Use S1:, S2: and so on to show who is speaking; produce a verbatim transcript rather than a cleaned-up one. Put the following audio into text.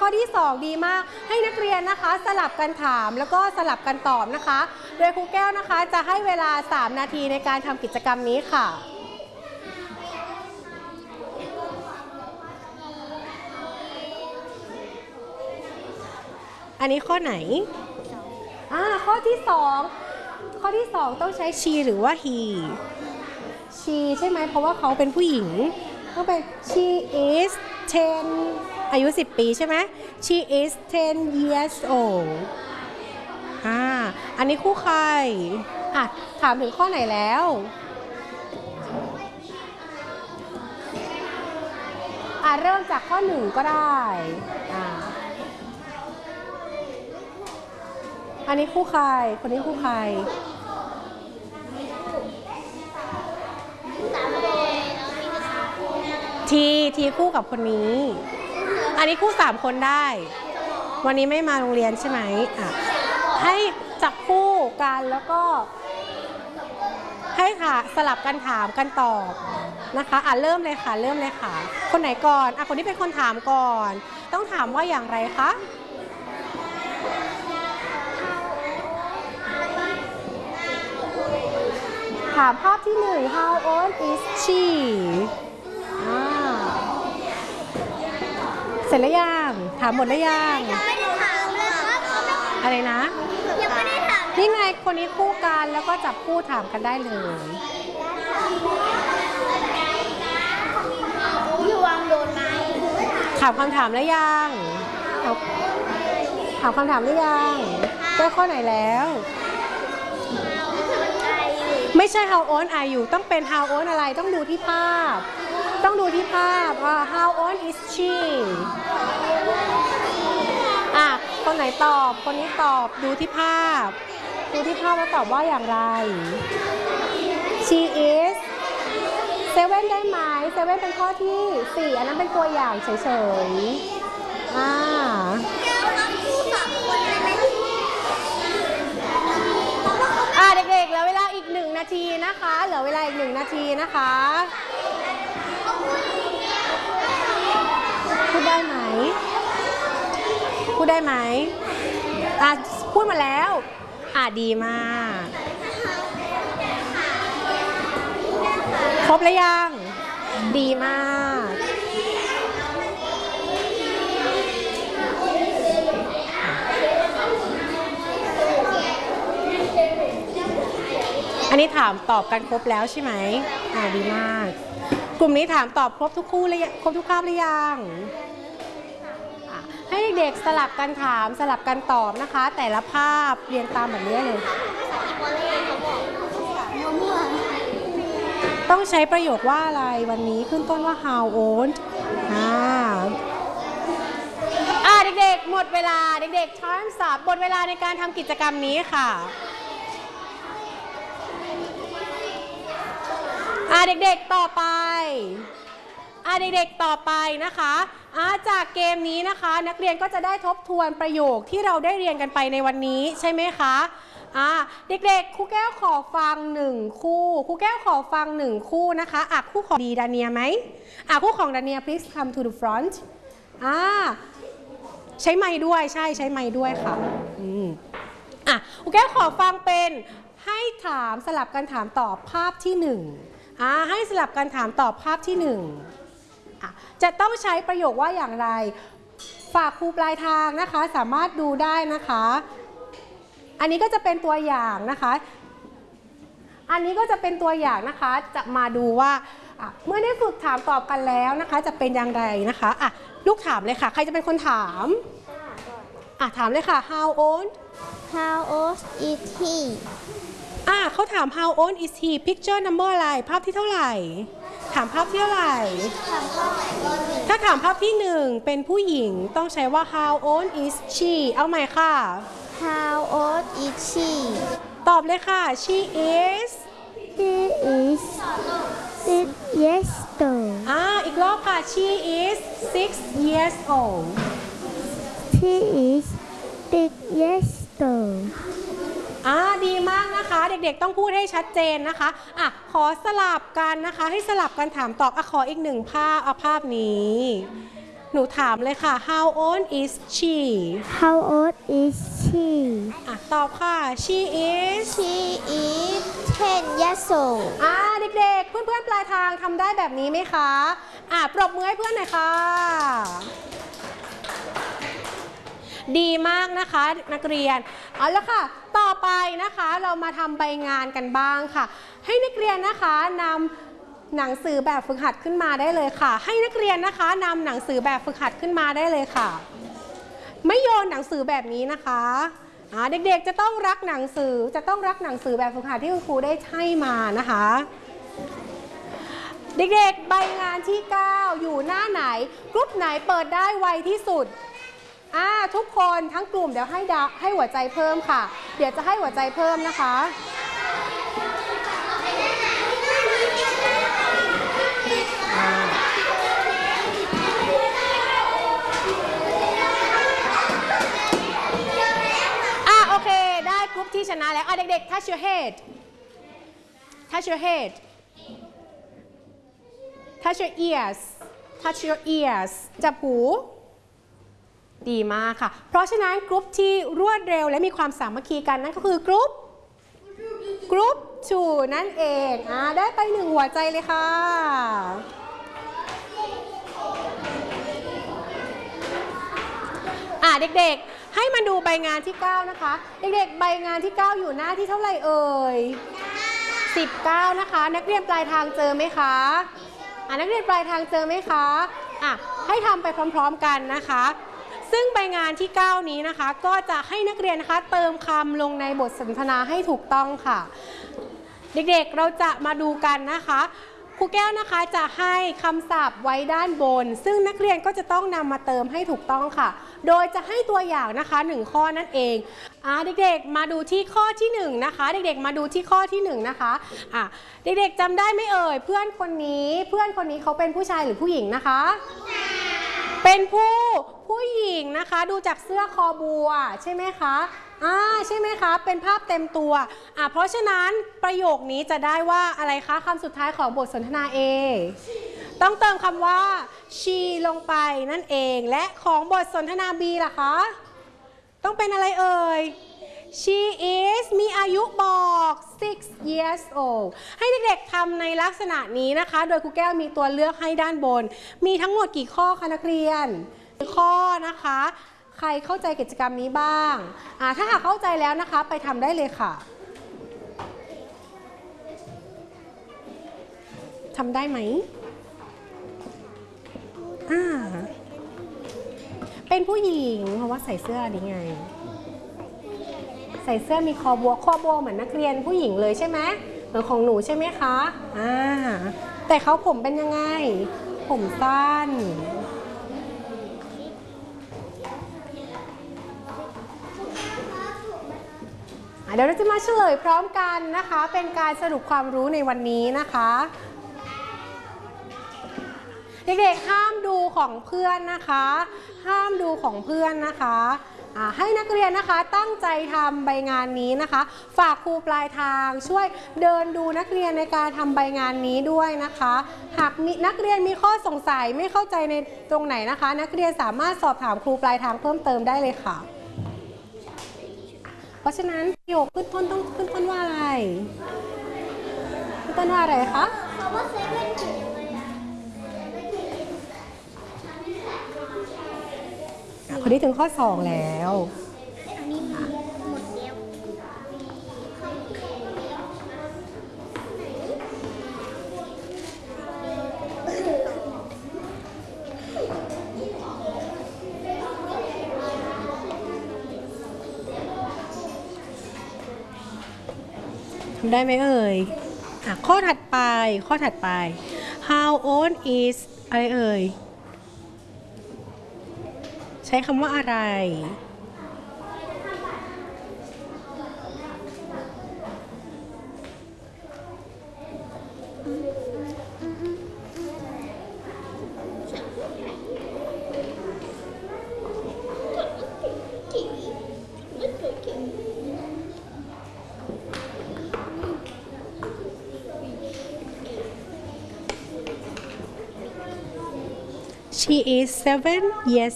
S1: ที่สองดีมากให้นักเรียนนะคะสลับกันถามแล้วก็สลับกันตอบนะคะโดยครูแก้วนะคะจะให้เวลาสามนาทีในการทำกิจกรรมนี้ค่ะอันนี้ข้อไหนอ่าข้อที่สองข้อที่สองต้องใช้ she หรือว่า he she ใช่ไหมเพราะว่าเขาเป็นผู้หญิงต้องเป็น she is ten อายุสิบปีใช่ไหม she is ten years old อ่าอันนี้คู่ใครอ่ะถามถึงข้อไหนแล้วอ่ะเริ่มจากข้อหนึ่งก็ได้อ่าอันนี้คู่ใครคนนี้คู่ใครทีทีคู่กับคนนี้อันนี้คู่สามคนได้วันนี้ไม่มาโรงเรียนใช่ไหมอ่ะให้จับคู่กันแล้วก็ให้ค่ะสลับกันถามกันตอบนะคะอ่ะเริ่มเลยค่ะเริ่มเลยค่ะคนไหนก่อนอ่ะคนที่เป็นคนถามก่อนต้องถามว่าอย่างไรคะถามภาพที่หนึ่ง How old is she อ่าเสร็จแล้วยังถามหมดแล้วยัง
S2: ยังไม่ได้ถามเลยครับ
S1: อะไรนะ
S2: ยังไม่ได้ถาม
S1: นี่ไงคนนี้คู่กันแล้วก็จับคู่ถามกันได้เลย
S2: พี่วางโดนไหม
S1: ถามคำถามแล้วยังถามคำถามหรือยังได้ข้อไหนแล้วไม่ใช่ how old are you ต้องเป็น how old อะไรต้องดูที่ภาพต้องดูที่ภาพ how old is she อ่ะคนไหนตอบคนนี้ตอบดูที่ภาพดูที่ภาพว่าตอบว่าอย่างไร she is seven ได้ไหม seven เป็นข้อที่สี่อันนั้นเป็นตัวอย่างเฉยๆอ่าอ่าเด็กๆเหลือเวลาอีกหนึ่งนาทีนะคะเหลือเวลาอีกหนึ่งนาทีนะคะพูดได้ไหมพูดได้ไหมอ่ะพูดมาแล้วอ่ะดีมากครบแล้วยังดีมากอันนี้ถามตอบกันครบแล้วใช่ไหมอ่าดีมากกลุ่มนี้ถามตอบครบทุกคู่เลยครบทุกคาบหรือยังให้เด็กๆสลับกันถามสลับกันตอบนะคะแต่ละภาพเรียงตามแบบนี้เลยต้องใช้ประโยคว่าอะไรวันนี้ขึ้นต้นว่า how old อ่าอ่าเด็กๆหมดเวลาเด็กๆ time up หมดเวลาในการทำกิจกรรมนี้ค่ะอ่าเด็กๆต่อไปอ่าเด็กๆต่อไปนะคะอ่าจากเกมนี้นะคะนักเรียนก็จะได้ทบทวนประโยคที่เราได้เรียนกันไปในวันนี้ใช่ไหมคะอ่าเด็กๆครูแก้วขอฟังหนึ่งคู่ครูแก้วขอฟังหนึ่งคู่นะคะอ่ะคู่ของดีดาเนียไหมอ่ะคู่ของดาเนีย please come to the front อ่าใช้ไมค์ด้วยใช่ใช้ไมค์ด้วยค่ะอืมอ่ะครูแก้วขอฟังเป็นให้ถามสลับกันถามตอบภาพที่หนึ่งอ่าให้สลับกันถามตอบภาพที่หนึ่งอ่ะจะต้องใช้ประโยคว่าอย่างไรฝากครูปลายทางนะคะสามารถดูได้นะคะอันนี้ก็จะเป็นตัวอย่างนะคะอันนี้ก็จะเป็นตัวอย่างนะคะจะมาดูว่าเมื่อได้ฝึกถามตอบกันแล้วนะคะจะเป็นอย่างไรนะคะอ่ะลูกถามเลยค่ะใครจะเป็นคนถามอ่ะถามเลยค่ะ how old
S2: how old is he
S1: อ่ะเขาถาม how old is he picture number อะไรภาพที่เท่าไหร่ถามภาพที่เท่าไหร่ถ้าถามภาพที่หนึ่งเป็นผู้หญิงต้องใช้ว่า how old is she เอาใหม่ค่ะ
S2: how old is she
S1: ตอบเลยค่ะ she is
S2: she is six years old
S1: อ่าอีกรอบค่ะ she is six years old
S2: she is six years old
S1: อ่าดีมากนะคะเด็กๆต้องพูดให้ชัดเจนนะคะอ่ะขอสลับกันนะคะให้สลับกันถามตอบอ่ะขออีกหนึ่งภาพเอาภาพนี้หนูถามเลยค่ะ how old is she
S2: How old is she?
S1: อ่ะตอบค่ะ she is
S2: She is ten years old.
S1: อ่าเด็กๆ เพื่อนๆปลายทางทำได้แบบนี้ไหมคะอ่ะปรบมือให้เพื่อนหน่อยค่ะ ดีมากนะคะนักเรียนเอาละค่ะต่อไปนะคะเรามาทำใบงานกันบ้างค่ะให้นักเรียนนะคะนำหนังสือแบบฝึกหัดขึ้นมาได้เลยค่ะให้นักเรียนนะคะนำหนังสือแบบฝึกหัดขึ้นมาได้เลยค่ะไม่โยนหนังสือแบบนี้นะคะอ่าเด็กๆจะต้องรักหนังสือจะต้องรักหนังสือแบบฝึกหัดที่คุณครูได้ให้มานะคะเด็กๆใบงานที่เก้าอยู่หน้าไหนกรุ๊ปไหนเปิดได้ไวที่สุดอ่าทุกคนทั้งกลุ่มเดี๋ยวให้ดาให้หัวใจเพิ่มค่ะเดี๋ยวจะให้หัวใจเพิ่มนะคะอ่าโอเคได้กรุ๊ปที่ชนะแล้วอ่ะเด็กๆ touch your head touch your head touch your ears touch your ears จับหูดีมากค่ะเพราะฉะนั้นกรุ๊ปที่รวดเร็วและมีความสามัคคีกันนั่นก็คือกรุ๊ปกรุ๊ปทูนั่นเองอ่าได้ไปหนึ่งหัวใจเลยค่ะอ่าเด็กๆให้มาดูใบงานที่เก้านะคะเด็กๆใบงานที่เก้าอยู่หน้าที่เท่าไหร่เอ่ยสิบเก้านะคะนักเรียนปลายทางเจอไหมคะอ่านักเรียนปลายทางเจอไหมคะอ่ะให้ทำไปพร้อมๆกันนะคะซึ่งใบงานที่เก้านี้นะคะก็จะให้นักเรียนนะคะเติมคำลงในบทสนทนาให้ถูกต้องค่ะเด็กๆเราจะมาดูกันนะคะครูแก้วนะคะจะให้คำศัพท์ไว้ด้านบนซึ่งนักเรียนก็จะต้องนำมาเติมให้ถูกต้องค่ะโดยจะให้ตัวอย่างนะคะหนึ่งข้อนั่นเองอ่าเด็กๆมาดูที่ข้อที่หนึ่งนะคะเด็กๆมาดูที่ข้อที่หนึ่งนะคะอ่ะเด็กๆจำได้ไหมเอ่ยเพื่อนคนนี้เพื่อนคนนี้เขาเป็นผู้ชายหรือผู้หญิงนะคะเป็นผู้ผู้หญิงนะคะดูจากเสื้อคอบัวใช่ไหมคะอ่าใช่ไหมคะเป็นภาพเต็มตัวอ่ะเพราะฉะนั้นประโยคนี้จะได้ว่าอะไรคะคำสุดท้ายของบทสนทนา A ต้องเติมคำว่า she ลงไปนั่นเองและของบทสนทนา B ล่ะคะต้องเป็นอะไรเอ่ย she is มีอายุบอก six years old ให้เด็กๆทำในลักษณะนี้นะคะโดยครูแก้วมีตัวเลือกให้ด้านบนมีทั้งหมดกี่ข้อคะนักเรียนข้อนะคะใครเข้าใจกิจกรรมนี้บ้างอ่าถ้าหากเข้าใจแล้วนะคะไปทำได้เลยค่ะทำได้ไหมอ่าเป็นผู้หญิงเพราะว่าใส่เสื้อนี้ไงใส่เสื้อมีคอบัวคอบัวเหมือนนักเรียนผู้หญิงเลยใช่ไหมเหมือนของหนูใช่ไหมคะอ่าแต่เขาผมเป็นยังไงผมสั้นเดี๋ยวเราจะมาเฉลยพร้อมกันนะคะเป็นการสรุปความรู้ในวันนี้นะคะเด็กๆห้ามดูของเพื่อนนะคะห้ามดูของเพื่อนนะคะให้นักเรียนนะคะตั้งใจทำใบงานนี้นะคะฝากครูปลายทางช่วยเดินดูนักเรียนในการทำใบงานนี้ด้วยนะคะหากมีนักเรียนมีข้อสงสัยไม่เข้าใจในตรงไหนนะคะนักเรียนสามารถสอบถามครูปลายทางเพิ่มเติมได้เลยค่ะเพราะฉะนั้นประโยคขึ้นต้นต้องขึ้นต้นว่าอะไรขึ้นต้นว่าอะไรคะคนนี้ถึงข้อสองแล้วทำได้ไหมเอ่ยอ่ะข้อถัดไปข้อถัดไป how old is อะไรเอ่ยใช้คำว่าอะไร she is seven years